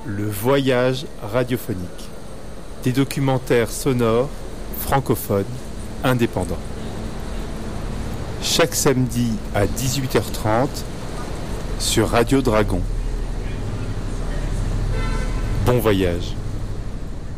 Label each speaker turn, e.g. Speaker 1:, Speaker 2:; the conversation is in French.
Speaker 1: Le voyage radiophonique. Des documentaires sonores, francophones, indépendants. Chaque samedi à 18h30 sur Radio Dragon. Bon voyage.